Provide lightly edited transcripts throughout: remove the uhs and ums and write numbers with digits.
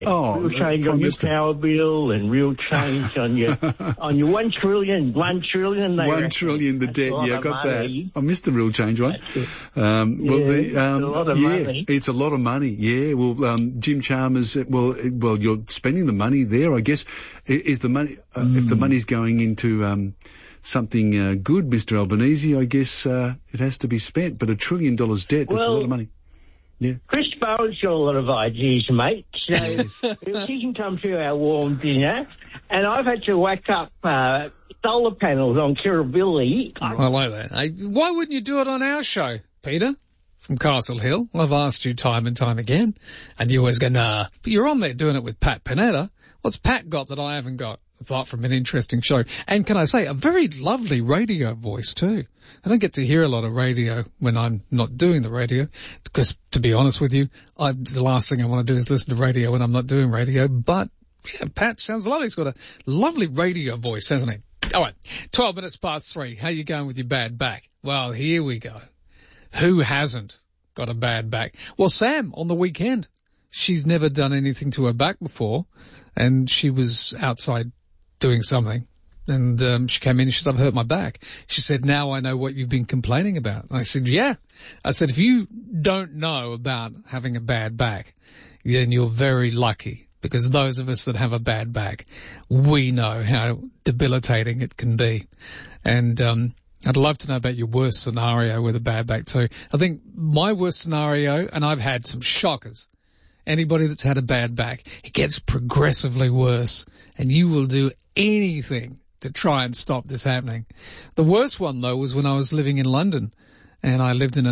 Oh, real change on your power bill and real change on your $1 trillion. $1 trillion. $1 trillion the debt. Yeah, I got that. I missed the real change one. It's a lot of money. It's a lot of money. Yeah. Well, Jim Chalmers. Well, you're spending the money there, I guess. Is the money if the money's going into something good, Mr. Albanese? I guess it has to be spent. But $1 trillion debt. That's a lot of money. Yeah. Chris Bowen's got a lot of ideas, mate. So he can come to our warm dinner, and I've had to whack up solar panels on Kirribilli. I like that. Why wouldn't you do it on our show, Peter, from Castle Hill? I've asked you time and time again, and you always go, nah. But you're on there doing it with Pat Panetta. What's Pat got that I haven't got, apart from an interesting show? And can I say, a very lovely radio voice, too. I don't get to hear a lot of radio when I'm not doing the radio, because, to be honest with you, the last thing I want to do is listen to radio when I'm not doing radio. But, yeah, Pat sounds lovely. He's got a lovely radio voice, hasn't he? All right, 12 minutes past 3. How you going with your bad back? Well, here we go. Who hasn't got a bad back? Well, Sam, on the weekend, she's never done anything to her back before, and she was outside doing something. And she came in and she said, I've hurt my back. She said, now I know what you've been complaining about. And I said, yeah. I said, if you don't know about having a bad back, then you're very lucky, because those of us that have a bad back, we know how debilitating it can be. And I'd love to know about your worst scenario with a bad back too. I think my worst scenario, and I've had some shockers, anybody that's had a bad back, it gets progressively worse, and you will do anything to try and stop this happening. The worst one, though, was when I was living in London, and I lived in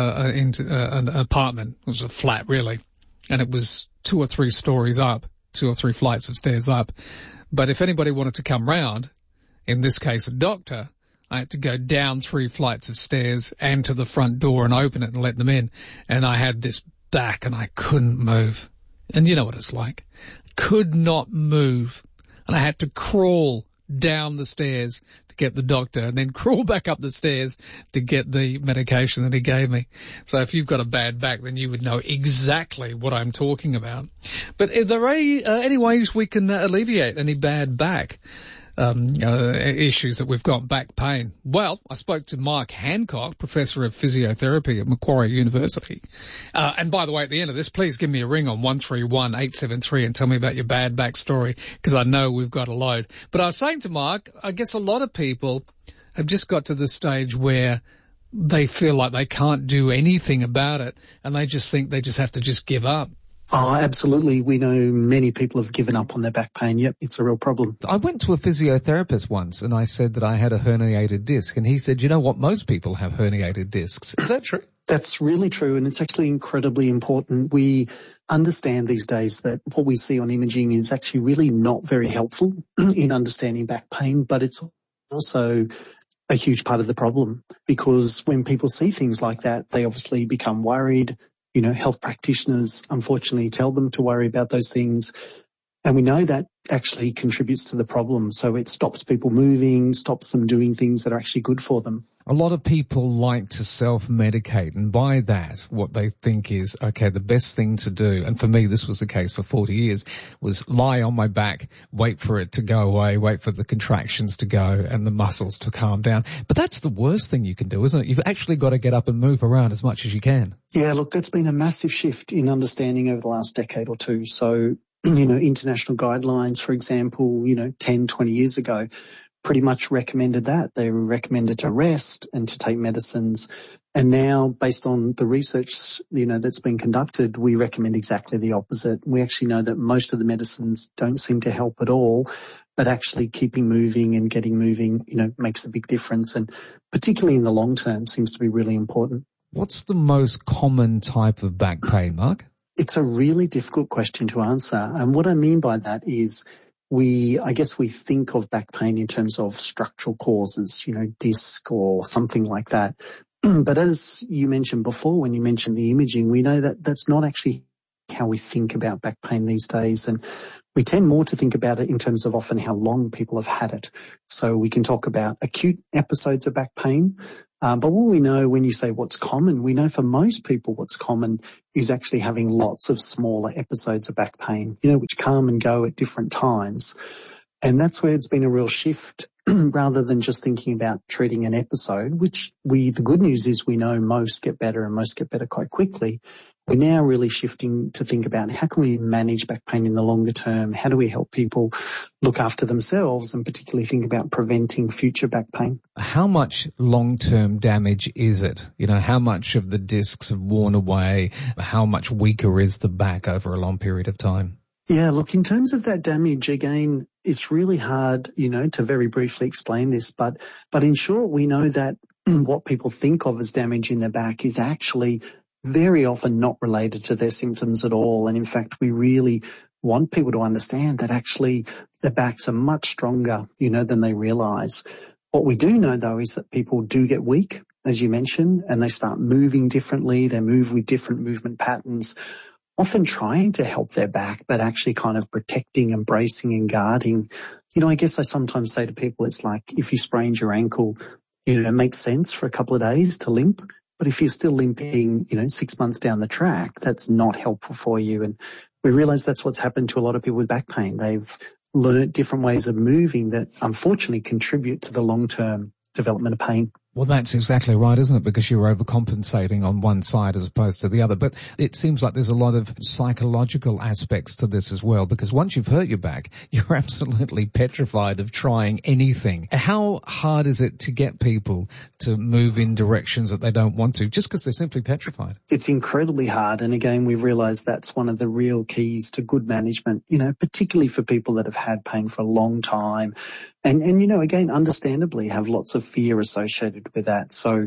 an apartment. It was a flat, really, and it was 2 or 3 stories up, 2 or 3 flights of stairs up. But if anybody wanted to come round, in this case a doctor, I had to go down 3 flights of stairs and to the front door and open it and let them in. And I had this back and I couldn't move. And you know what it's like. Could not move. And I had to crawl down the stairs to get the doctor, and then crawl back up the stairs to get the medication that he gave me. So if you've got a bad back, then you would know exactly what I'm talking about. But are there any ways we can alleviate any bad back issues that we've got, back pain? Well, I spoke to Mark Hancock, Professor of Physiotherapy at Macquarie University. And by the way, at the end of this, please give me a ring on 131-873 and tell me about your bad back story, because I know we've got a load. But I was saying to Mark, I guess a lot of people have just got to the stage where they feel like they can't do anything about it, and they just think they just have to just give up. Oh, absolutely. We know many people have given up on their back pain. Yep, it's a real problem. I went to a physiotherapist once and I said that I had a herniated disc, and he said, you know what, most people have herniated discs. Is that true? That's really true, and it's actually incredibly important. We understand these days that what we see on imaging is actually really not very helpful in understanding back pain, but it's also a huge part of the problem, because when people see things like that, they obviously become worried. You know, health practitioners unfortunately tell them to worry about those things. And we know that actually contributes to the problem. So it stops people moving, stops them doing things that are actually good for them. A lot of people like to self-medicate, and by that, what they think is, okay, the best thing to do, and for me this was the case for 40 years, was lie on my back, wait for it to go away, wait for the contractions to go and the muscles to calm down. But that's the worst thing you can do, isn't it? You've actually got to get up and move around as much as you can. Yeah, look, that's been a massive shift in understanding over the last decade or two. So, you know, international guidelines, for example, 10, 20 years ago, pretty much recommended that. They recommended to rest and to take medicines. And now, based on the research, that's been conducted, we recommend exactly the opposite. We actually know that most of the medicines don't seem to help at all, but actually keeping moving and getting moving, makes a big difference. And particularly in the long term seems to be really important. What's the most common type of back pain, Mark? It's a really difficult question to answer. And what I mean by that is we think of back pain in terms of structural causes, disc or something like that. But as you mentioned before, when you mentioned the imaging, we know that that's not actually how we think about back pain these days. And we tend more to think about it in terms of often how long people have had it. So we can talk about acute episodes of back pain, But what we know when you say what's common, we know for most people what's common is actually having lots of smaller episodes of back pain, which come and go at different times. And that's where it's been a real shift rather than just thinking about treating an episode, which the good news is we know most get better and most get better quite quickly. We're now really shifting to think about how can we manage back pain in the longer term? How do we help people look after themselves and particularly think about preventing future back pain? How much long-term damage is it? How much of the discs have worn away? How much weaker is the back over a long period of time? Yeah, look, in terms of that damage, again, it's really hard, to very briefly explain this, but in short, we know that what people think of as damage in the back is actually very often not related to their symptoms at all. And in fact, we really want people to understand that actually their backs are much stronger, than they realize. What we do know, though, is that people do get weak, as you mentioned, and they start moving differently. They move with different movement patterns, often trying to help their back, but actually kind of protecting and bracing and guarding. I guess I sometimes say to people, it's like if you sprained your ankle, it makes sense for a couple of days to limp. But if you're still limping, 6 months down the track, that's not helpful for you. And we realize that's what's happened to a lot of people with back pain. They've learned different ways of moving that unfortunately contribute to the long-term development of pain. Well, that's exactly right, isn't it? Because you're overcompensating on one side as opposed to the other. But it seems like there's a lot of psychological aspects to this as well, because once you've hurt your back, you're absolutely petrified of trying anything. How hard is it to get people to move in directions that they don't want to, just because they're simply petrified? It's incredibly hard. And again, we've realized that's one of the real keys to good management, particularly for people that have had pain for a long time. And again, understandably have lots of fear associated with that. So,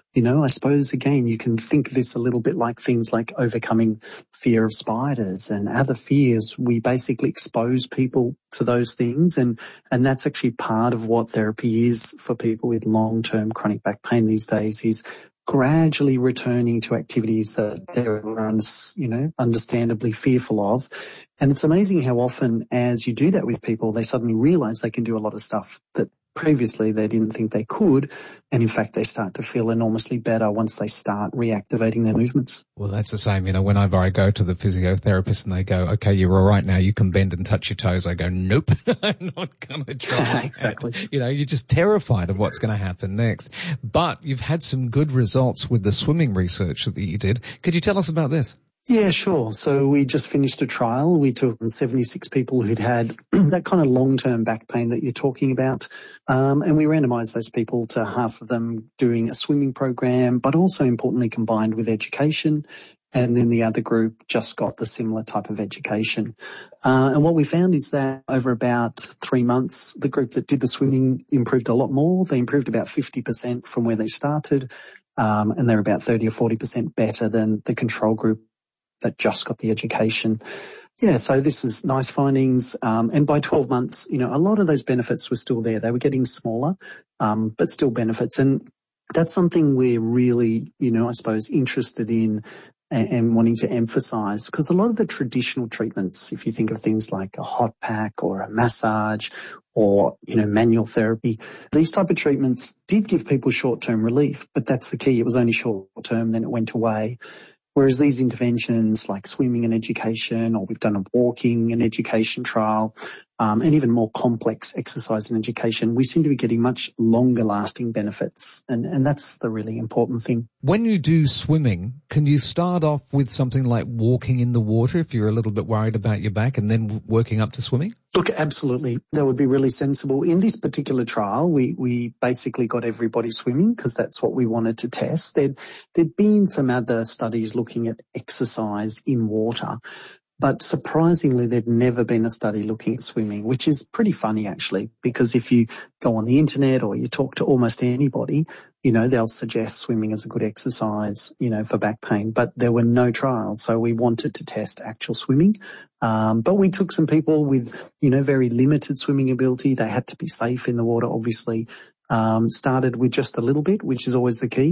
I suppose, again, you can think this a little bit like things like overcoming fear of spiders and other fears. We basically expose people to those things. And that's actually part of what therapy is for people with long-term chronic back pain these days, is gradually returning to activities that they're, understandably fearful of. And it's amazing how often as you do that with people, they suddenly realize they can do a lot of stuff that previously they didn't think they could. And in fact, they start to feel enormously better once they start reactivating their movements. Well, that's the same. Whenever I go to the physiotherapist and they go, okay, you're all right now, you can bend and touch your toes. I go, nope, I'm not going to try. Exactly. You're just terrified of what's going to happen next. But you've had some good results with the swimming research that you did. Could you tell us about this? Yeah, sure. So we just finished a trial. We took 76 people who'd had that kind of long-term back pain that you're talking about. And we randomized those people to half of them doing a swimming program, but also importantly combined with education. And then the other group just got the similar type of education. And what we found is that over about 3 months, the group that did the swimming improved a lot more. They improved about 50% from where they started. And they're about 30 or 40% better than the control group that just got the education. Yeah, so this is nice findings. And by 12 months, a lot of those benefits were still there. They were getting smaller, but still benefits. And that's something we're really, I suppose, interested in and wanting to emphasize, because a lot of the traditional treatments, if you think of things like a hot pack or a massage or, manual therapy, these type of treatments did give people short-term relief, but that's the key. It was only short-term, then it went away. Whereas these interventions like swimming and education, or we've done a walking and education trial, and even more complex exercise and education, we seem to be getting much longer lasting benefits. And that's the really important thing. When you do swimming, can you start off with something like walking in the water if you're a little bit worried about your back, and then working up to swimming? Look, absolutely. That would be really sensible. In this particular trial, we basically got everybody swimming because that's what we wanted to test. There'd been some other studies looking at exercise in water, but surprisingly, there'd never been a study looking at swimming, which is pretty funny actually, because if you go on the internet or you talk to almost anybody, they'll suggest swimming as a good exercise, for back pain, but there were no trials. So we wanted to test actual swimming. But we took some people with, very limited swimming ability. They had to be safe in the water, obviously. Started with just a little bit, which is always the key.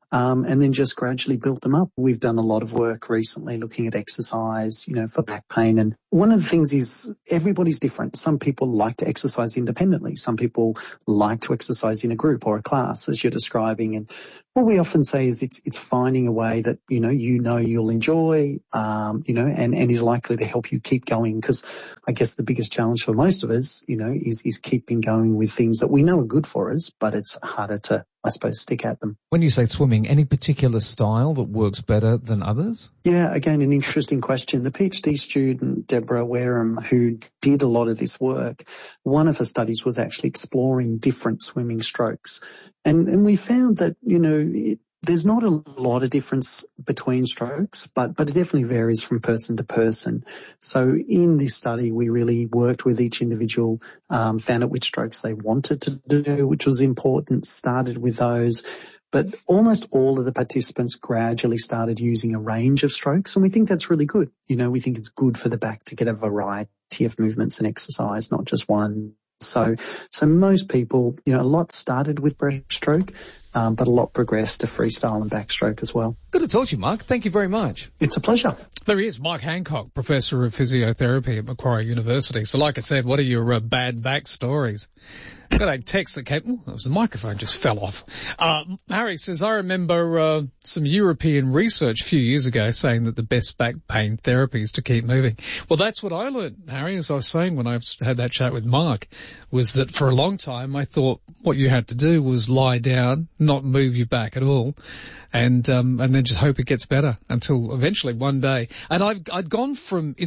and then just gradually built them up. We've done a lot of work recently looking at exercise, for back pain. And one of the things is everybody's different. Some people like to exercise independently. Some people like to exercise in a group or a class, as you're describing. And what we often say is it's finding a way that, you'll enjoy, and is likely to help you keep going. Because I guess the biggest challenge for most of us, is keeping going with things that we know are good for us, but it's harder to, I suppose, stick at them. When you say swimming, any particular style that works better than others? Yeah, again, an interesting question. The PhD student, Deborah Wareham, who did a lot of this work, one of her studies was actually exploring different swimming strokes. And we found that, there's not a lot of difference between strokes, but it definitely varies from person to person. So in this study, we really worked with each individual, found out which strokes they wanted to do, which was important, started with those. But almost all of the participants gradually started using a range of strokes, and we think that's really good. We think it's good for the back to get a variety of movements and exercise, not just one. So most people, a lot started with breaststroke, but a lot progressed to freestyle and backstroke as well. Good to talk to you, Mark. Thank you very much. It's a pleasure. There he is, Mike Hancock, Professor of Physiotherapy at Macquarie University. So like I said, what are your bad back stories? Got a text that came, that was the microphone just fell off. Harry says, I remember some European research a few years ago saying that the best back pain therapy is to keep moving. Well, that's what I learned, Harry, as I was saying when I had that chat with Mark, was that for a long time I thought what you had to do was lie down, not move your back at all, and then just hope it gets better until eventually one day. And I'd gone from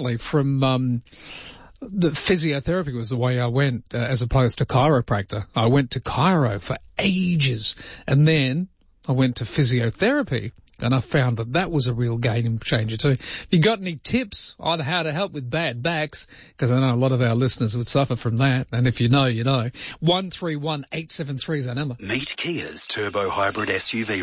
the physiotherapy was the way I went, as opposed to chiropractor. I went to chiro for ages, and then I went to physiotherapy, and I found that was a real game changer too. If you got any tips on how to help with bad backs, because I know a lot of our listeners would suffer from that, and if you know, you know. 131873 is our number. Meet Kia's Turbo Hybrid SUV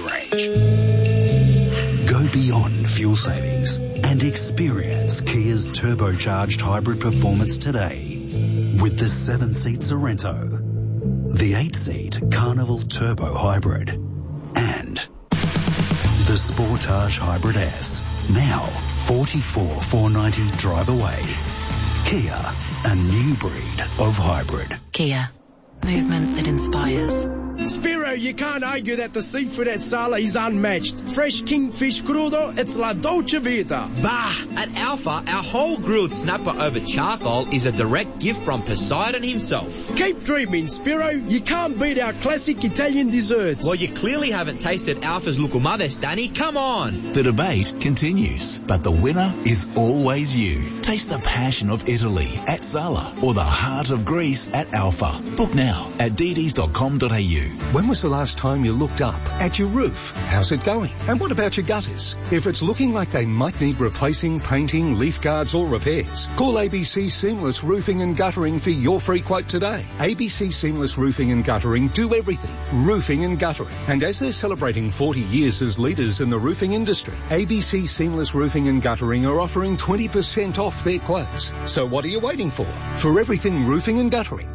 range. Go beyond fuel savings and experience Kia's turbocharged hybrid performance today with the 7-seat Sorento, the 8-seat Carnival Turbo Hybrid, and the Sportage Hybrid S. Now 44,490 drive away. Kia, a new breed of hybrid. Kia, movement that inspires. Spiro, you can't argue that the seafood at Sala is unmatched. Fresh kingfish crudo, it's La Dolce Vita. Bah! At Alpha, our whole grilled snapper over charcoal is a direct gift from Poseidon himself. Keep dreaming, Spiro. You can't beat our classic Italian desserts. Well, you clearly haven't tasted Alpha's Lucumades, Danny. Come on! The debate continues, but the winner is always you. Taste the passion of Italy at Sala or the heart of Greece at Alpha. Book now at dd's.com.au. When was the last time you looked up at your roof? How's it going? And what about your gutters? If it's looking like they might need replacing, painting, leaf guards or repairs, call ABC Seamless Roofing and Guttering for your free quote today. ABC Seamless Roofing and Guttering do everything. Roofing and guttering. And as they're celebrating 40 years as leaders in the roofing industry, ABC Seamless Roofing and Guttering are offering 20% off their quotes. So what are you waiting for? For everything roofing and guttering,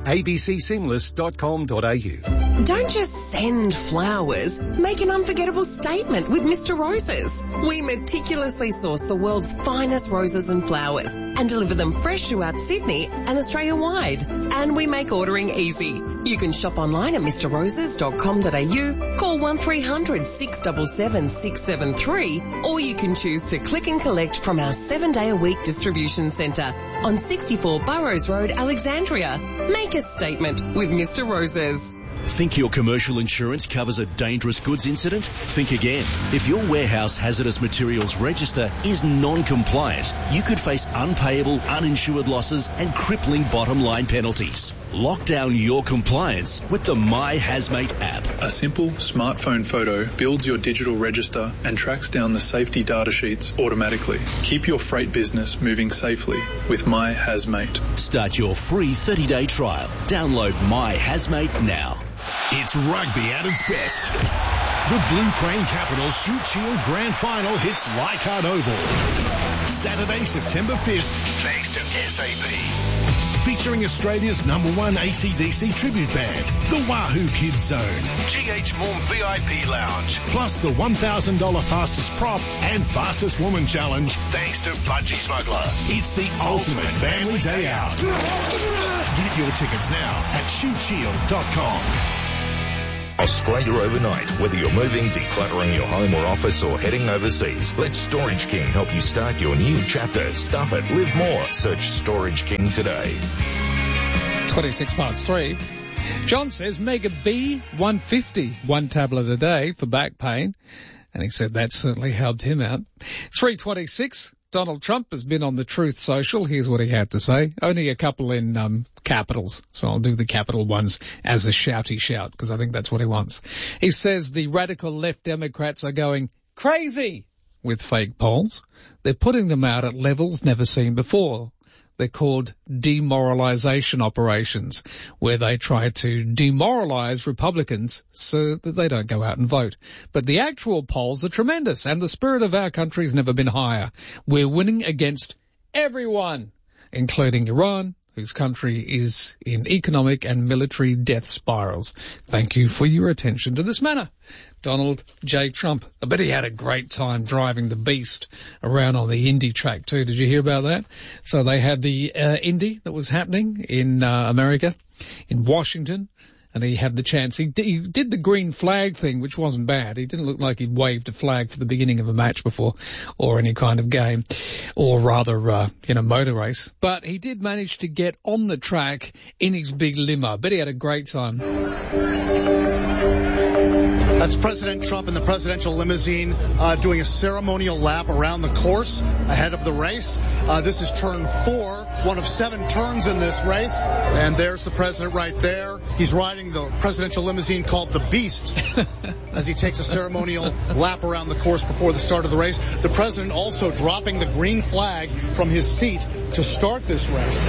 abcseamless.com.au. Don't just send flowers. Make an unforgettable statement with Mr. Roses. We meticulously source the world's finest roses and flowers and deliver them fresh throughout Sydney and Australia-wide. And we make ordering easy. You can shop online at mrroses.com.au, call 1300 677 673, or you can choose to click and collect from our 7-day-a-week distribution centre on 64 Burrows Road, Alexandria. Make a statement with Mr. Roses. Think your commercial insurance covers a dangerous goods incident? Think again. If your warehouse hazardous materials register is non-compliant, you could face unpayable, uninsured losses and crippling bottom line penalties. Lock down your compliance with the My Hazmate app. A simple smartphone photo builds your digital register and tracks down the safety data sheets automatically. Keep your freight business moving safely with My Hazmate. Start your free 30-day trial. Download My Hazmate now. It's rugby at its best. The Blue Crane Capitals Shoot Shield Grand Final hits Leichhardt Oval. Saturday, September 5th, thanks to SAP. featuring Australia's #1 AC/DC tribute band, the Wahoo Kids Zone, GH Morm VIP Lounge, plus the $1,000 fastest prop and fastest woman challenge thanks to Budgie Smuggler. It's the ultimate family day out. Get your tickets now at shootShield.com. Australia overnight. Whether you're moving, decluttering your home or office, or heading overseas, let Storage King help you start your new chapter. Stuff it. Live more. Search Storage King today. 3. John says Mega B 150, 1 tablet a day for back pain. And he said that certainly helped him out. 3:26. Donald Trump has been on the Truth Social. Here's what he had to say. Only a couple in capitals, so I'll do the capital ones as a shouty shout, because I think that's what he wants. He says the radical left Democrats are going crazy with fake polls. They're putting them out at levels never seen before. They're called demoralization operations, where they try to demoralize Republicans so that they don't go out and vote. But the actual polls are tremendous, and the spirit of our country's never been higher. We're winning against everyone, including Iran, whose country is in economic and military death spirals. Thank you for your attention to this matter. Donald J. Trump. I bet he had a great time driving the beast around on the Indy track too. Did you hear about that? So they had the Indy that was happening in America, in Washington, and he had the chance. He did the green flag thing, which wasn't bad. He didn't look like he'd waved a flag for the beginning of a match before, or any kind of game, or rather, motor race. But he did manage to get on the track in his big limo. I bet he had a great time. That's President Trump in the presidential limousine doing a ceremonial lap around the course ahead of the race. This is turn 4, one of 7 turns in this race. And there's the president right there. He's riding the presidential limousine called the Beast as he takes a ceremonial lap around the course before the start of the race. The president also dropping the green flag from his seat to start this race.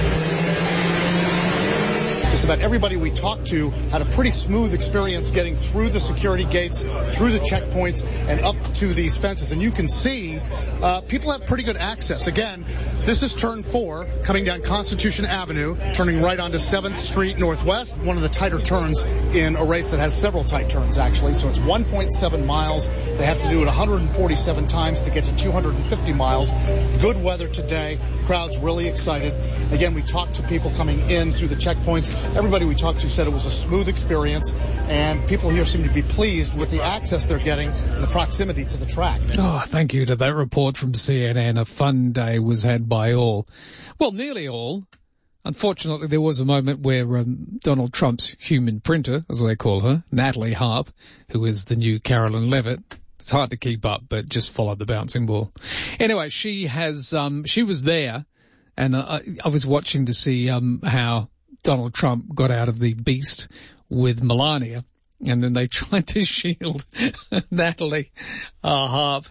Just about everybody we talked to had a pretty smooth experience getting through the security gates, through the checkpoints, and up to these fences. And you can see people have pretty good access. Again, this is turn 4, coming down Constitution Avenue, turning right onto 7th Street Northwest, one of the tighter turns in a race that has several tight turns, actually. So it's 1.7 miles. They have to do it 147 times to get to 250 miles. Good weather today. Crowd's really excited. Again, we talked to people coming in through the checkpoints. Everybody we talked to said it was a smooth experience, and people here seem to be pleased with the access they're getting and the proximity to the track. Oh, thank you to that report from CNN. A fun day was had by all. Well, nearly all. Unfortunately, there was a moment where Donald Trump's human printer, as they call her, Natalie Harp, who is the new Carolyn Levitt. It's hard to keep up, but just follow the bouncing ball. Anyway, she was there, and I was watching to see how Donald Trump got out of the Beast with Melania, and then they tried to shield Natalie Harp,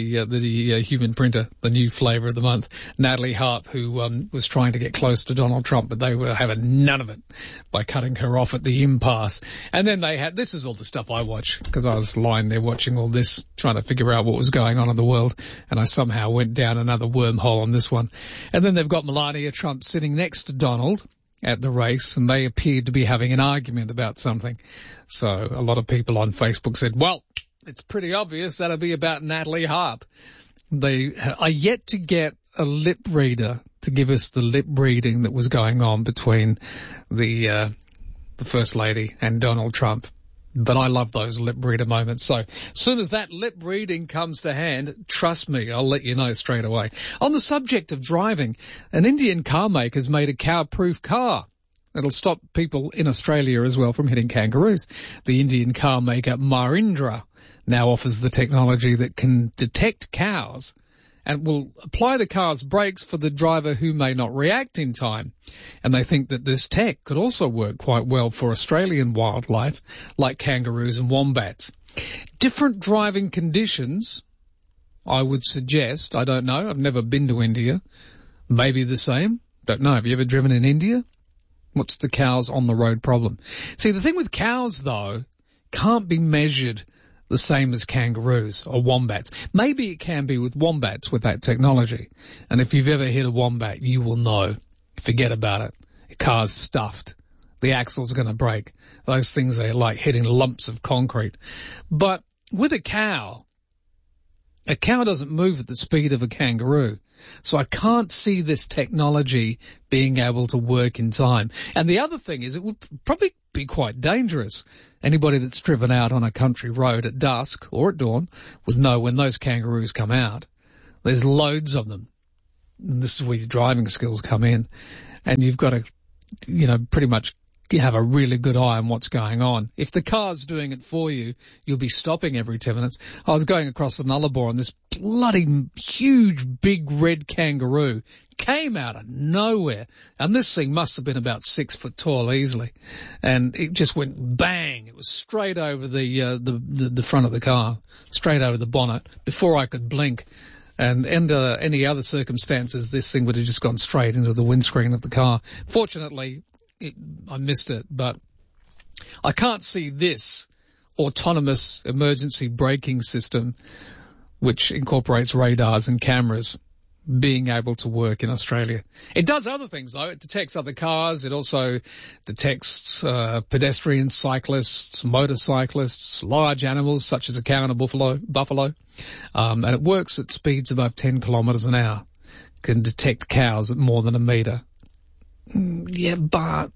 the human printer, the new flavour of the month, Natalie Harp, who was trying to get close to Donald Trump, but they were having none of it by cutting her off at the impasse. And then they had, this is all the stuff I watch, because I was lying there watching all this, trying to figure out what was going on in the world, and I somehow went down another wormhole on this one. And then they've got Melania Trump sitting next to Donald at the race, and they appeared to be having an argument about something. So a lot of people on Facebook said, well, it's pretty obvious that'll be about Natalie Harp. They are yet to get a lip reader to give us the lip reading that was going on between the First Lady and Donald Trump. But I love those lip reader moments. So as soon as that lip reading comes to hand, trust me, I'll let you know straight away. On the subject of driving, an Indian car maker has made a cow-proof car. It'll stop people in Australia as well from hitting kangaroos. The Indian car maker Mahindra now offers the technology that can detect cows and will apply the car's brakes for the driver who may not react in time. And they think that this tech could also work quite well for Australian wildlife like kangaroos and wombats. Different driving conditions, I would suggest. I don't know. I've never been to India. Maybe the same. Don't know. Have you ever driven in India? What's the cows on the road problem? See, the thing with cows, though, can't be measured the same as kangaroos or wombats. Maybe it can be with wombats with that technology. And if you've ever hit a wombat, you will know. Forget about it. car's stuffed. The axle's going to break. Those things are like hitting lumps of concrete. But with a cow doesn't move at the speed of a kangaroo. So I can't see this technology being able to work in time. And the other thing is it would probably be quite dangerous. Anybody that's driven out on a country road at dusk or at dawn would know when those kangaroos come out, there's loads of them. And this is where your driving skills come in. And you've got to, pretty much have a really good eye on what's going on. If the car's doing it for you, you'll be stopping every 10 minutes. I was going across the Nullarbor and this bloody huge big red kangaroo came out of nowhere. And this thing must have been about 6 foot tall easily. And it just went bang. It was straight over the front of the car, straight over the bonnet before I could blink. And under any other circumstances, this thing would have just gone straight into the windscreen of the car. Fortunately, I missed it, but I can't see this autonomous emergency braking system, which incorporates radars and cameras, being able to work in Australia. It does other things, though. It detects other cars. It also detects pedestrians, cyclists, motorcyclists, large animals such as a cow and a buffalo. And it works at speeds above 10 kilometres an hour. Can detect cows at more than a metre. Yeah, but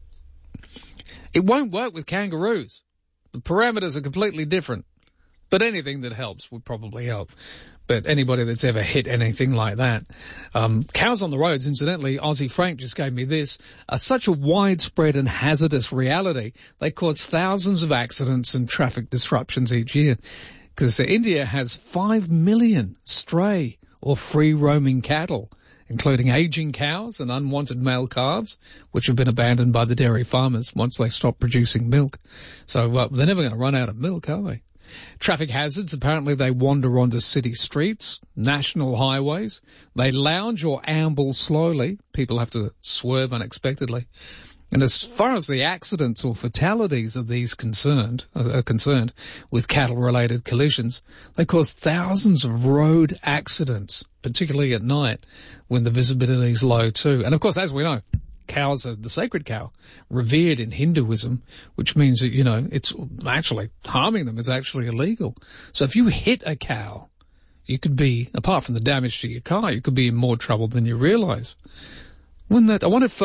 it won't work with kangaroos. The parameters are completely different. But anything that helps would probably help. But anybody that's ever hit anything like that. Cows on the roads, incidentally, Aussie Frank just gave me this, are such a widespread and hazardous reality. They cause thousands of accidents and traffic disruptions each year. Because India has 5 million stray or free-roaming cattle, including aging cows and unwanted male calves, which have been abandoned by the dairy farmers once they stop producing milk. So they're never going to run out of milk, are they? Traffic hazards, apparently they wander onto city streets, national highways. They lounge or amble slowly. People have to swerve unexpectedly. And as far as the accidents or fatalities of these are concerned with cattle-related collisions, they cause thousands of road accidents, particularly at night when the visibility is low too. And of course, as we know, cows are the sacred cow, revered in Hinduism, which means that, it's actually harming them is actually illegal. So if you hit a cow, you could be, apart from the damage to your car, you could be in more trouble than you realize. I wonder if,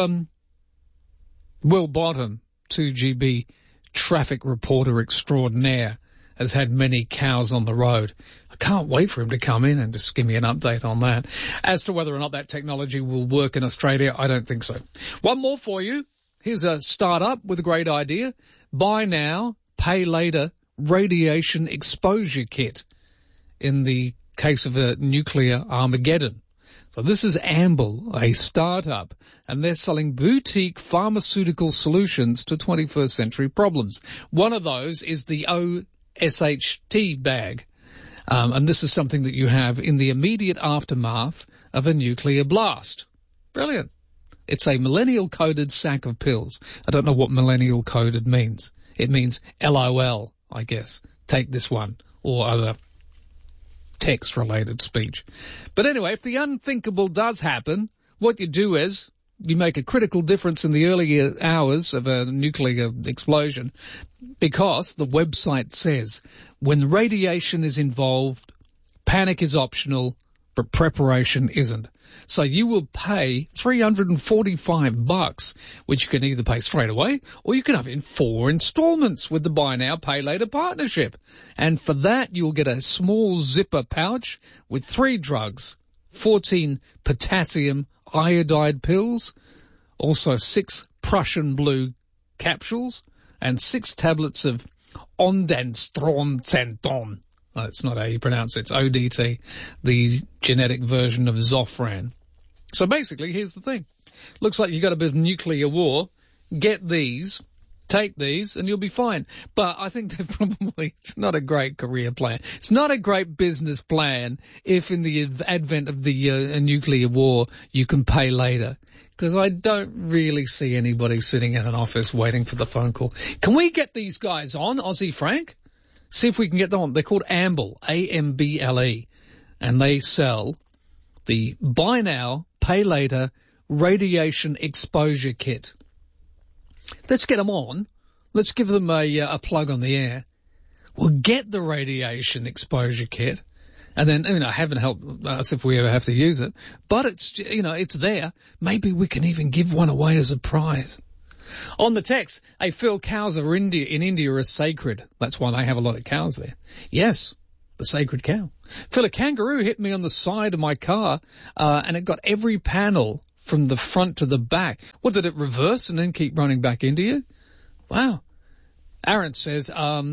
Will Bottom, 2GB traffic reporter extraordinaire, has had many cows on the road. I can't wait for him to come in and just give me an update on that. As to whether or not that technology will work in Australia, I don't think so. One more for you. Here's a startup with a great idea. Buy now, pay later radiation exposure kit in the case of a nuclear Armageddon. So this is Amble, a startup, and they're selling boutique pharmaceutical solutions to 21st century problems. One of those is the OSHT bag. And this is something that you have in the immediate aftermath of a nuclear blast. Brilliant. It's a millennial-coded sack of pills. I don't know what millennial-coded means. It means LOL, I guess. Take this one, or other text-related speech. But anyway, if the unthinkable does happen, what you do is you make a critical difference in the early hours of a nuclear explosion, because the website says when radiation is involved, panic is optional, but preparation isn't. So you will pay $345, which you can either pay straight away or you can have in 4 installments with the Buy Now, Pay Later partnership. And for that, you'll get a small zipper pouch with 3 drugs, 14 potassium iodide pills, also 6 Prussian blue capsules, and 6 tablets of ondansetron. That's not how you pronounce it. It's ODT, the genetic version of Zofran. So basically, here's the thing. Looks like you got a bit of nuclear war. Get these, take these, and you'll be fine. But I think it's not a great career plan. It's not a great business plan if in the advent of the nuclear war you can pay later. Because I don't really see anybody sitting in an office waiting for the phone call. Can we get these guys on, Aussie Frank? See if we can get them on. They're called Amble, A-M-B-L-E, and they sell the Buy Now, Pay Later radiation exposure kit. Let's get them on. Let's give them a plug on the air. We'll get the radiation exposure kit. And then, heaven help us if we ever have to use it. But it's, it's there. Maybe we can even give one away as a prize. On the text, Phil, cows in India are sacred. That's why they have a lot of cows there. Yes, the sacred cow. Phil, a kangaroo hit me on the side of my car, and it got every panel from the front to the back. What, did it reverse and then keep running back into you? Wow. Aaron says,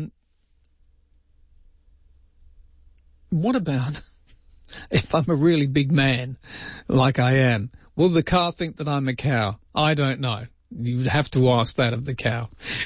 what about if I'm a really big man like I am? Will the car think that I'm a cow? I don't know. You'd have to ask that of the cow.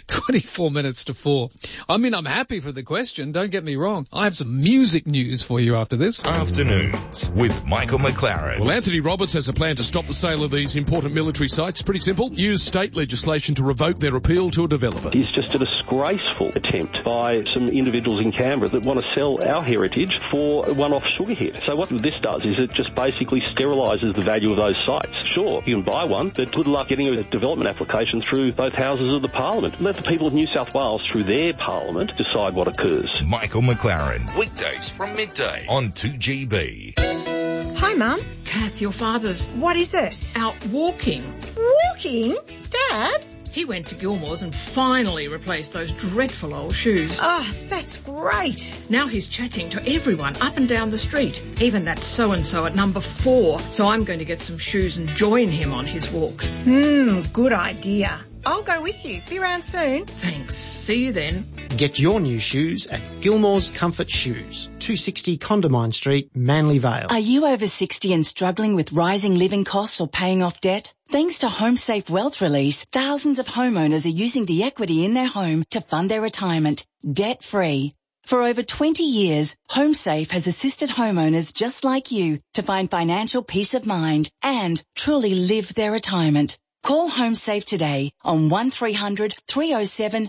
24 minutes to 4. I'm happy for the question. Don't get me wrong. I have some music news for you after this. Afternoons with Michael McLaren. Well, Anthony Roberts has a plan to stop the sale of these important military sites. Pretty simple. Use state legislation to revoke their appeal to a developer. It's just a disgraceful attempt by some individuals in Canberra that want to sell our heritage for a one-off sugar hit. So what this does is it just basically sterilises the value of those sites. Sure, you can buy one, but good luck getting a development application through both houses of the parliament. Let the people of New South Wales, through their parliament, decide what occurs. Michael McLaren, weekdays from midday on 2GB. Hi, Mum. Kath, your father's... What is it? Out walking. Walking? Dad? He went to Gilmore's and finally replaced those dreadful old shoes. Oh, that's great. Now he's chatting to everyone up and down the street, even that so-and-so at number 4. So I'm going to get some shoes and join him on his walks. Good idea. I'll go with you. Be around soon. Thanks. See you then. Get your new shoes at Gilmore's Comfort Shoes, 260 Condamine Street, Manly Vale. Are you over 60 and struggling with rising living costs or paying off debt? Thanks to HomeSafe Wealth Release, thousands of homeowners are using the equity in their home to fund their retirement, debt-free. For over 20 years, HomeSafe has assisted homeowners just like you to find financial peace of mind and truly live their retirement. Call HomeSafe today on 1300 307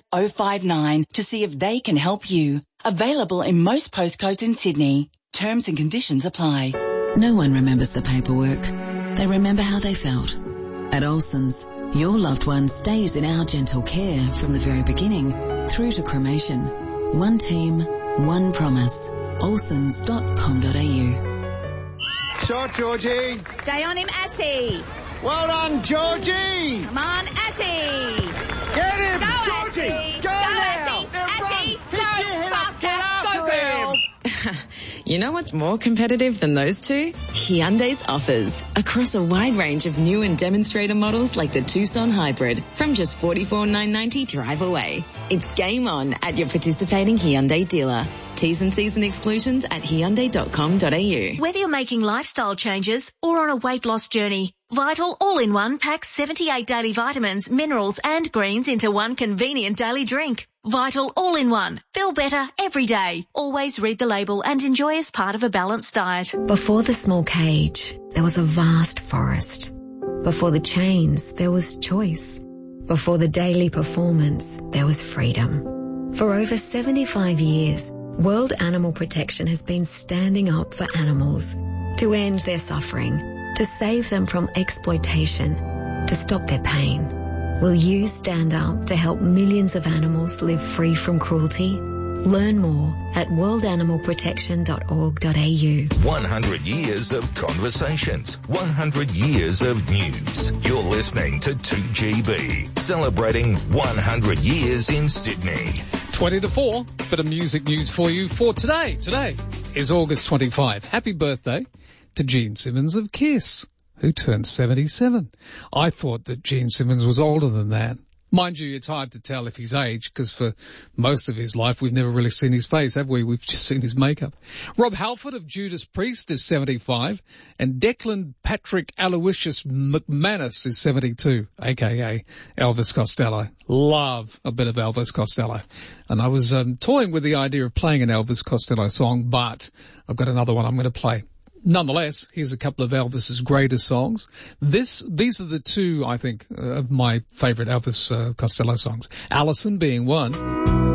059 to see if they can help you. Available in most postcodes in Sydney. Terms and conditions apply. No one remembers the paperwork. They remember how they felt. At Olsen's, your loved one stays in our gentle care from the very beginning through to cremation. One team, one promise. Olsens.com.au. Shot, Georgie. Stay on him, Ashy. Well done, Georgie. Come on, Ashy. Get him, go, Georgie. Ashy. Go now. Ashy. Go faster. Go, girl. You know what's more competitive than those two? Hyundai's offers. Across a wide range of new and demonstrator models like the Tucson Hybrid from just $44,990 drive away. It's game on at your participating Hyundai dealer. T's and C's and exclusions at Hyundai.com.au. Whether you're making lifestyle changes or on a weight loss journey, Vital All-in-One packs 78 daily vitamins, minerals and greens into one convenient daily drink. Vital All-in-One. Feel better every day. Always read the label and enjoy as part of a balanced diet. Before the small cage, there was a vast forest. Before the chains, there was choice. Before the daily performance, there was freedom. For over 75 years, World Animal Protection has been standing up for animals to end their suffering, to save them from exploitation, to stop their pain. Will you stand up to help millions of animals live free from cruelty? Learn more at worldanimalprotection.org.au. 100 years of conversations, 100 years of news. You're listening to 2GB, celebrating 100 years in Sydney. 20 to 4, bit of music news for you for today. Today is August 25. Happy birthday to Gene Simmons of Kiss, who turned 77. I thought that Gene Simmons was older than that. Mind you, it's hard to tell if he's aged, because for most of his life we've never really seen his face, have we? We've just seen his makeup. Rob Halford of Judas Priest is 75, and Declan Patrick Aloysius McManus is 72, a.k.a. Elvis Costello. Love a bit of Elvis Costello. And I was toying with the idea of playing an Elvis Costello song, but I've got another one I'm going to play. Nonetheless, here's a couple of Elvis's greatest songs. These are the two, I think, of my favourite Elvis Costello songs. Allison being one.